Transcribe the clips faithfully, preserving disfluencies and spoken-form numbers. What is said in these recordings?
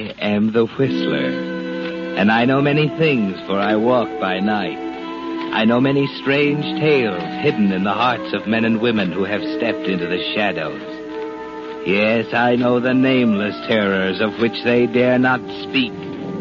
I am the Whistler, and I know many things, for I walk by night. I know many strange tales hidden in the hearts of men and women who have stepped into the shadows. Yes, I know the nameless terrors of which they dare not speak.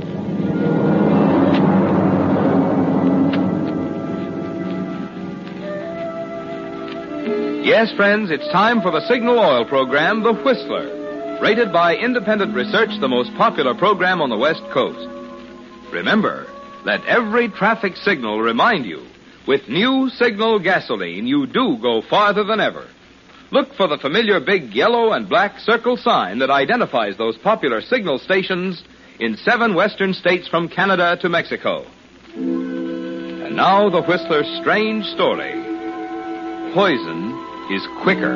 Yes, friends, it's time for the Signal Oil program, The Whistler. Rated by Independent Research, the most popular program on the West Coast. Remember, let every traffic signal remind you, with new Signal gasoline, you do go farther than ever. Look for the familiar big yellow and black circle sign that identifies those popular signal stations in seven western states from Canada to Mexico. And now the Whistler's strange story. Poison is quicker.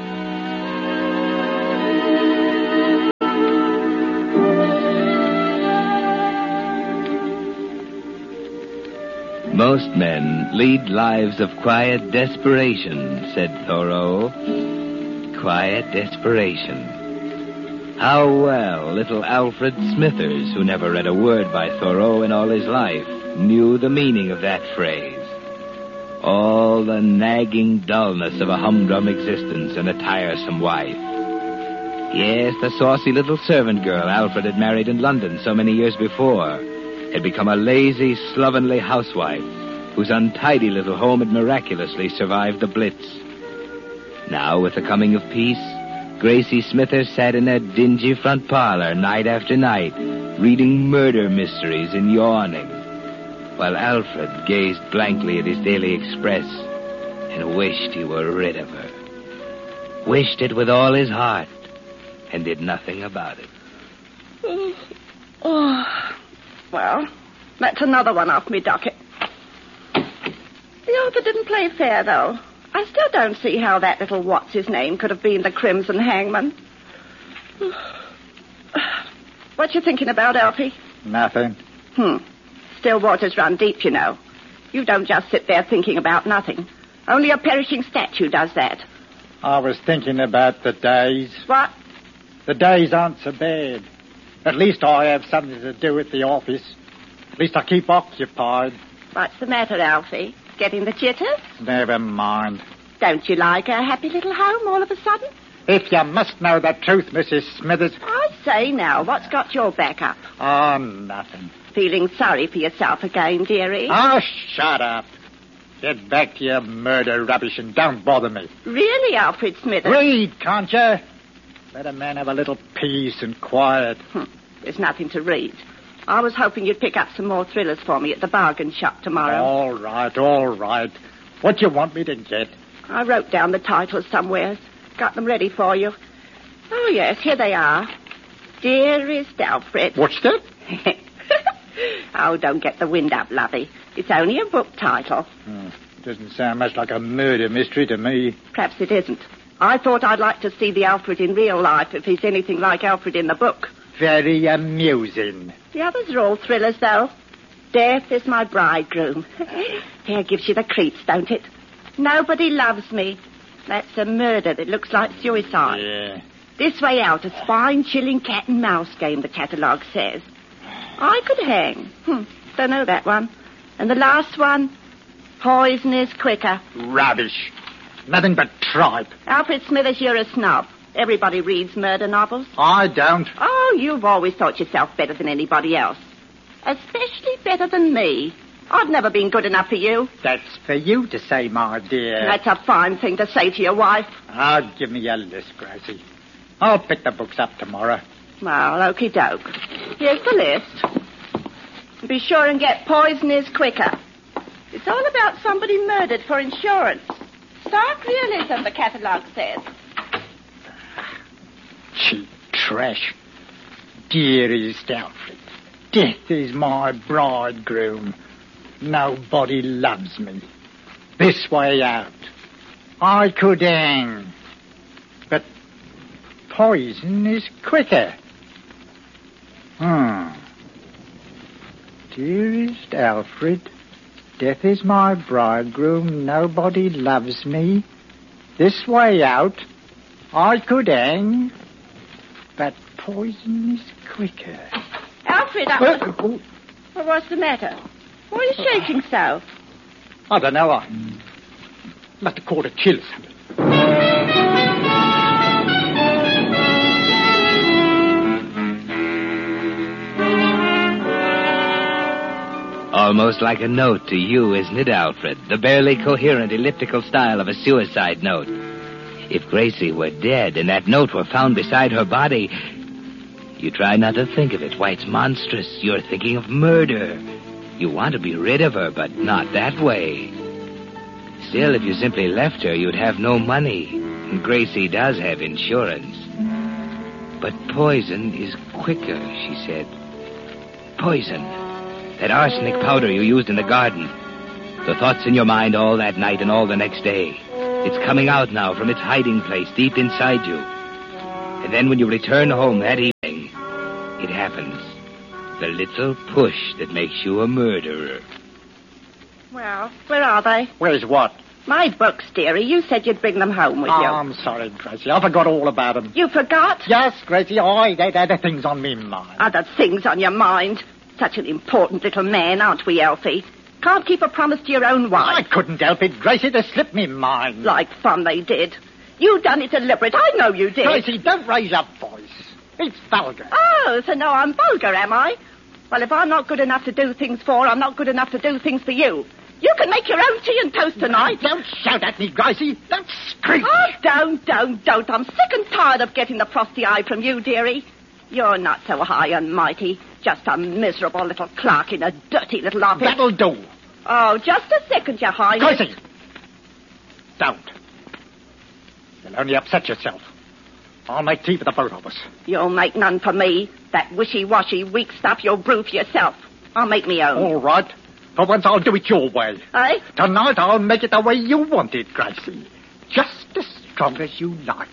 Most men lead lives of quiet desperation, said Thoreau. Quiet desperation. How well little Alfred Smithers, who never read a word by Thoreau in all his life, knew the meaning of that phrase. All the nagging dullness of a humdrum existence and a tiresome wife. Yes, the saucy little servant girl Alfred had married in London so many years before had become a lazy, slovenly housewife whose untidy little home had miraculously survived the Blitz. Now, with the coming of peace, Gracie Smithers sat in her dingy front parlor night after night, reading murder mysteries and yawning, while Alfred gazed blankly at his daily express and wished he were rid of her. Wished it with all his heart and did nothing about it. Oh, oh. Well, that's another one off me docket. The author didn't play fair, though. I still don't see how that little what's-his-name could have been the Crimson Hangman. What you thinking about, Alfie? Nothing. Hmm. Still waters run deep, you know. You don't just sit there thinking about nothing. Only a perishing statue does that. I was thinking about the days. What? The days aren't so bad. At least I have something to do at the office. At least I keep occupied. What's the matter, Alfie? Getting the jitters? Never mind. Don't you like a happy little home all of a sudden? If you must know the truth, Missus Smithers... I say now, what's got your back up? Oh, nothing. Feeling sorry for yourself again, dearie? Oh, shut up. Get back to your murder rubbish and don't bother me. Really, Alfred Smithers? Read, can't you? Let a man have a little peace and quiet. Hm. There's nothing to read. I was hoping you'd pick up some more thrillers for me at the bargain shop tomorrow. All right, all right. What do you want me to get? I wrote down the titles somewhere. Got them ready for you. Oh, yes, here they are. Dearest Alfred. What's that? Oh, don't get the wind up, lovey. It's only a book title. Hmm. Doesn't sound much like a murder mystery to me. Perhaps it isn't. I thought I'd like to see the Alfred in real life if he's anything like Alfred in the book. Very amusing. The others are all thrillers, though. Death is my bridegroom. Here gives you the creeps, don't it? Nobody loves me. That's a murder that looks like suicide. Yeah. This Way Out, a spine-chilling cat and mouse game, the catalogue says. I could hang. Hmm, don't know that one. And the last one, Poison is Quicker. Rubbish. Nothing but tripe. Alfred Smithers, you're a snob. Everybody reads murder novels. I don't. Oh, you've always thought yourself better than anybody else. Especially better than me. I've never been good enough for you. That's for you to say, my dear. That's a fine thing to say to your wife. Oh, give me a list, Gracie. I'll pick the books up tomorrow. Well, okie doke. Here's the list. Be sure and get Poison is Quicker. It's all about somebody murdered for insurance. Stark realism, the catalogue says. Cheap trash. Dearest Alfred, death is my bridegroom. Nobody loves me. This Way Out. I could hang. But poison is quicker. Hmm. Dearest Alfred, death is my bridegroom. Nobody loves me. This Way Out. I could hang. But poison is quicker. Alfred, I... Uh, oh, Well, what's the matter? Why are you shaking so? I don't know. I must have caught a chill or something. Almost like a note to you, isn't it, Alfred? The barely coherent elliptical style of a suicide note. If Gracie were dead and that note were found beside her body, you try not to think of it. Why, it's monstrous. You're thinking of murder. You want to be rid of her, but not that way. Still, if you simply left her, you'd have no money. And Gracie does have insurance. But poison is quicker, she said. Poison. That arsenic powder you used in the garden. The thoughts in your mind all that night and all the next day. It's coming out now from its hiding place deep inside you. And then when you return home that evening, it happens. The little push that makes you a murderer. Well, where are they? Where's what? My books, dearie. You said you'd bring them home with Oh, you. I'm sorry, Gracie. I forgot all about them. You forgot? Yes, Gracie, I they, they're the things on me mind. Other things on your mind. Such an important little man, aren't we, Alfie? Can't keep a promise to your own wife. I couldn't help it, Gracie. They slipped me mind. Like fun they did. You done it deliberate. I know you did. Gracie, don't raise your voice. It's vulgar. Oh, so now I'm vulgar, am I? Well, if I'm not good enough to do things for, I'm not good enough to do things for you. You can make your own tea and toast tonight. Don't shout at me, Gracie. Don't scream. Oh, don't, don't, don't. I'm sick and tired of getting the frosty eye from you, dearie. You're not so high and mighty. Just a miserable little clerk in a dirty little office. That'll do. Oh, just a second, Your Highness. Gracie! Don't. You'll only upset yourself. I'll make tea for the both of us. You'll make none for me. That wishy-washy, weak stuff you'll brew for yourself. I'll make me own. All right. For once, I'll do it your way. Eh? Tonight, I'll make it the way you want it, Gracie. Just as strong as you like.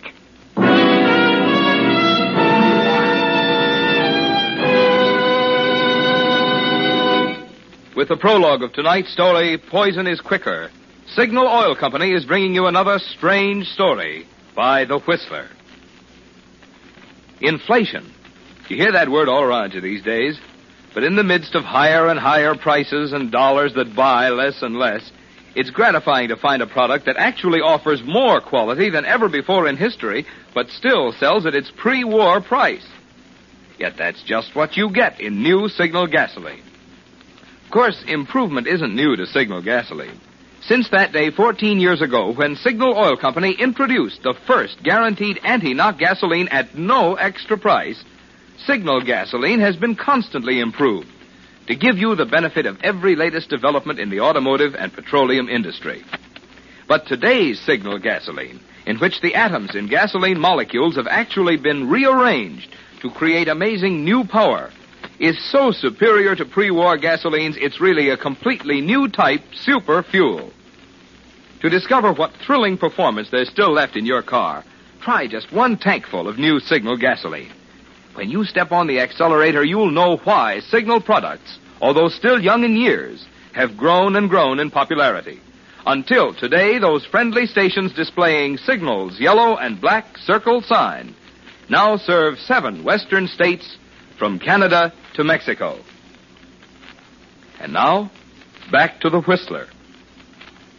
With the prologue of tonight's story, Poison is Quicker, Signal Oil Company is bringing you another strange story by The Whistler. Inflation. You hear that word all around you these days. But in the midst of higher and higher prices and dollars that buy less and less, it's gratifying to find a product that actually offers more quality than ever before in history, but still sells at its pre-war price. Yet that's just what you get in new Signal gasoline. Of course, improvement isn't new to Signal gasoline. Since that day fourteen years ago, when Signal Oil Company introduced the first guaranteed anti-knock gasoline at no extra price, Signal gasoline has been constantly improved to give you the benefit of every latest development in the automotive and petroleum industry. But today's Signal gasoline, in which the atoms in gasoline molecules have actually been rearranged to create amazing new power, is so superior to pre-war gasolines, it's really a completely new type super fuel. To discover what thrilling performance there's still left in your car, try just one tankful of new Signal gasoline. When you step on the accelerator, you'll know why Signal products, although still young in years, have grown and grown in popularity. Until today, those friendly stations displaying Signal's yellow and black circle sign now serve seven western states from Canada to Mexico. And now, back to the Whistler.